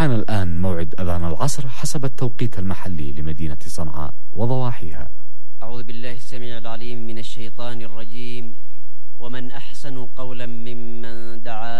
حان الآن موعد أذان العصر حسب التوقيت المحلي لمدينة صنعاء وضواحيها. أعوذ بالله السميع العليم من الشيطان الرجيم. ومن أحسن قولا ممن دعا